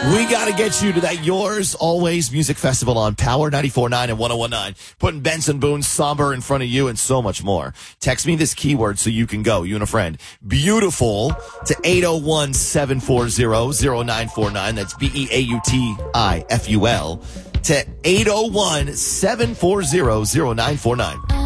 We got to get you to that Yours Always Music Festival on Power 94.9 and 101.9. Putting Benson Boone's Somber in front of you and so much more. Text me this keyword so you can go, you and a friend. Beautiful to 801-740-0949. That's BEAUTIFUL to 801-740-0949.